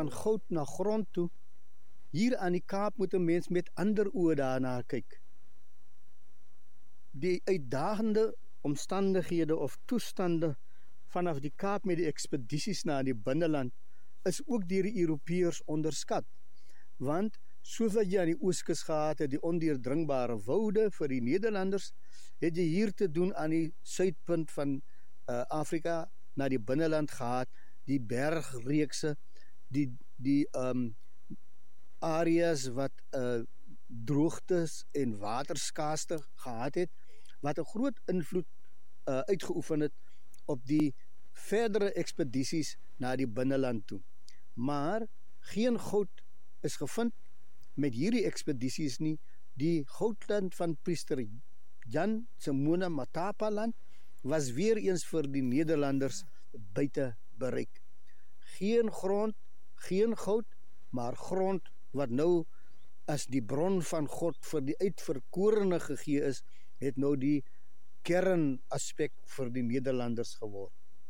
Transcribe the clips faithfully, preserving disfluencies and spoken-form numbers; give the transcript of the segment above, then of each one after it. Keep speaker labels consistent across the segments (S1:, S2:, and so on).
S1: van goud na grond toe. Hier aan die Kaap moet 'n mens met ander oë daarna kyk. Die uitdagende omstandighede of toestande vanaf die Kaap met die ekspedisies na die binneland is ook deur die Europeërs onderskat. Want soos wat jy aan die Ooskus gehad het, die ondeurdringbare woude vir die Nederlanders, het jy hier te doen aan die suidpunt van uh, Afrika na die binneland gehad, die bergreekse, die, die um, areas wat uh, droogtes en waterskaaste gehad het, wat 'n groot invloed uh, uitgeoefen het op die verdere ekspedisies na die binneland toe. Maar geen goud is gevind met hierdie ekspedisies nie. Die goudland van priester Jan Simona Matapa land was weer eens vir die Nederlanders buite bereik. Geen grond, geen goud, maar grond wat nou as die bron van God vir die uitverkorene gegee is, het nou die kernaspek vir die Nederlanders geword.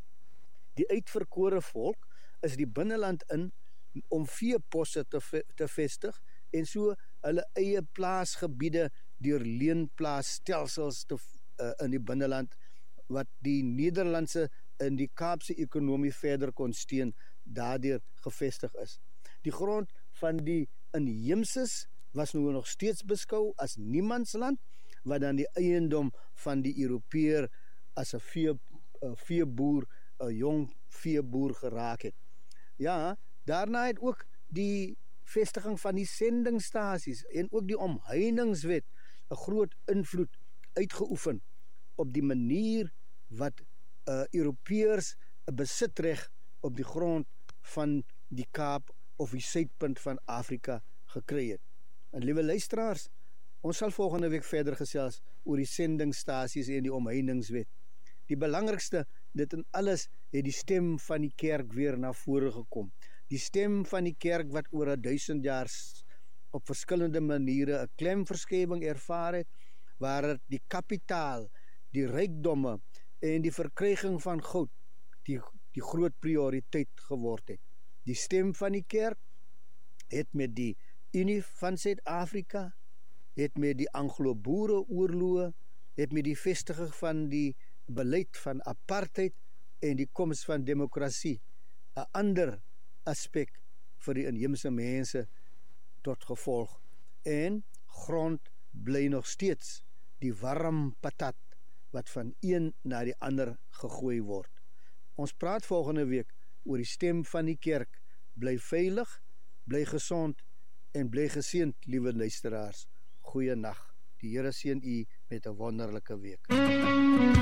S1: Die uitverkore volk is die binneland in om veeposse te, te vestig en so hulle eie plaasgebiede deur leenplaasstelsels te, uh, in die binneland wat die Nederlandse in die Kaapse ekonomie verder kon steun, daardeur gevestig is. Die grond van die inheemses was nou nog steeds beskou as niemandsland, wat dan die eiendom van die Europeër as 'n vee, uh, veeboer, 'n jong veeboer geraak het. Ja, daarna het ook die vestiging van die sendingstasies en ook die omheiningswet 'n groot invloed uitgeoefen op die manier wat uh, Europeërs 'n besitreg op die grond van die Kaap of die suidpunt van Afrika gekry het. En liewe luisteraars, ons sal volgende week verder gesels oor die sendingstasies en die omheiningswet. Die belangrikste, dit in alles, het die stem van die kerk weer na vore gekom. Die stem van die kerk wat oor 'n duisend jaar op verskillende maniere 'n klemverskywing ervaar het, waar die kapitaal, die rykdomme en die verkryging van goud die, die groot prioriteit geword het. Die stem van die kerk het met die Unie van Suid-Afrika, het met die Anglo-Boereoorloë, het met die vestiging van die beleid van apartheid en die koms van demokrasie 'n ander aspek vir die inheemse mense tot gevolg. En grond bly nog steeds die warm patat wat van een na die ander gegooi word. Ons praat volgende week oor die stem van die kerk. Bly veilig, bly gesond en bly geseënd, liewe luisteraars. Goeie nag. Die Here seën u met 'n wonderlike week.